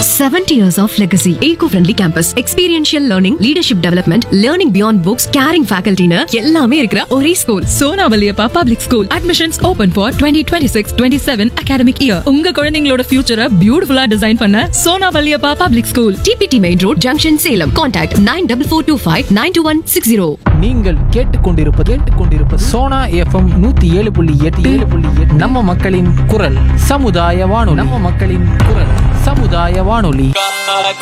70 years of legacy. Eco-friendly campus. Experiential learning, leadership development, learning beyond books, caring faculty னு எல்லாமே இருக்கிற ஒரே school. Sona Valliappa public school. Admissions open for 2026-27 academic year. உங்க குழந்தைகளோட ஃபியூச்சரை பியூட்டிஃபுல்லா டிசைன் பண்ண Sona Valliappa public school. TPT Main Road, Junction, Salem. Contact 9445922160. நீங்கள் கேட்டுக்கொண்டிருப்பது சோனா FM 107.8 நம்ம மக்களின் குரல் சமுதாய வானொலி.